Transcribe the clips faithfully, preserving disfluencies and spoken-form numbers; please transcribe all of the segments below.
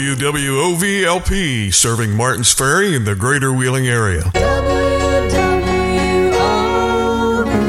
W O V L P, serving Martins Ferry in the greater Wheeling area. W W O V.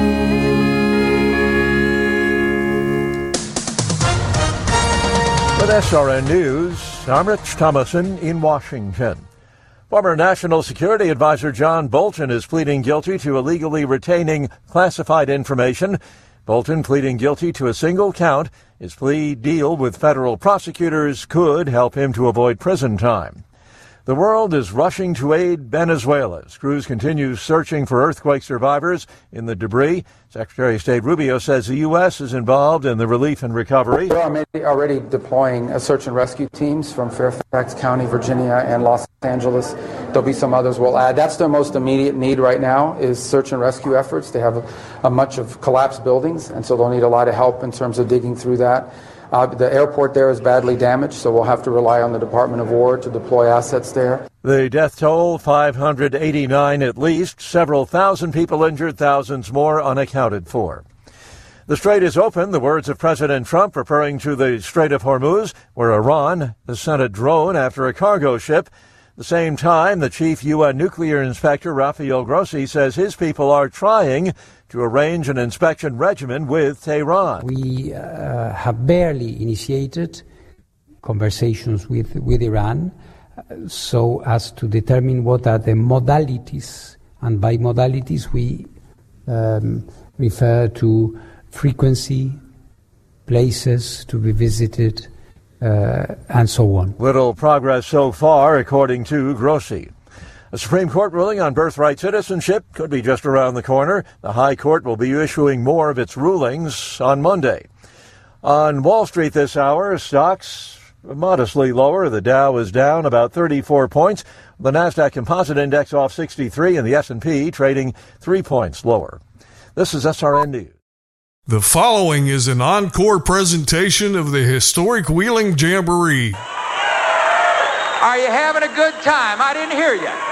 With S R N News, I'm Rich Thomason in Washington. Former National Security Advisor John Bolton is pleading guilty to illegally retaining classified information. Bolton pleading guilty to a single count. His plea deal with federal prosecutors could help him to avoid prison time. The world is rushing to aid Venezuela as crews continue searching for earthquake survivors in the debris. Secretary of State Rubio says the U S is involved in the relief and recovery. We're already deploying search and rescue teams from Fairfax County, Virginia, and Los Angeles. There'll be some others we'll add. That's their most immediate need right now is search and rescue efforts. They have a, a much of collapsed buildings, and so they'll need a lot of help in terms of digging through that. Uh, the airport there is badly damaged, so we'll have to rely on the Department of War to deploy assets there. The death toll, five hundred eighty-nine at least, several thousand people injured, thousands more unaccounted for. The strait is open, the words of President Trump referring to the Strait of Hormuz, where Iran has sent a drone after a cargo ship. At the same time, the chief U N nuclear inspector, Rafael Grossi, says his people are trying to arrange an inspection regimen with Tehran. We uh, have barely initiated conversations with, with Iran uh, so as to determine what are the modalities, and by modalities we um, refer to frequency, places to be visited, uh, and so on. Little progress so far, according to Grossi. A Supreme Court ruling on birthright citizenship could be just around the corner. The High Court will be issuing more of its rulings on Monday. On Wall Street this hour, stocks modestly lower. The Dow is down about thirty-four points. The Nasdaq Composite Index off sixty-three, and the S and P trading three points lower. This is S R N News. The following is an encore presentation of the historic Wheeling Jamboree. Are you having a good time? I didn't hear you.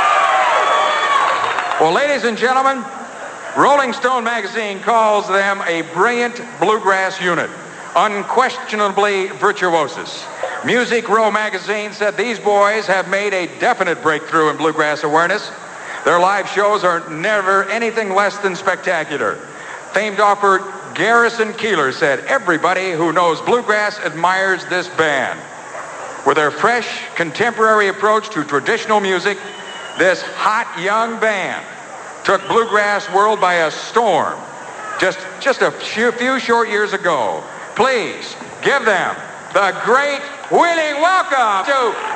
Well, ladies and gentlemen, Rolling Stone magazine calls them a brilliant bluegrass unit, unquestionably virtuosos. Music Row magazine said these boys have made a definite breakthrough in bluegrass awareness. Their live shows are never anything less than spectacular. Famed author Garrison Keillor said, everybody who knows bluegrass admires this band. With their fresh, contemporary approach to traditional music, this hot young band took bluegrass world by a storm just, just a few, few short years ago. Please give them the great Wheeling welcome to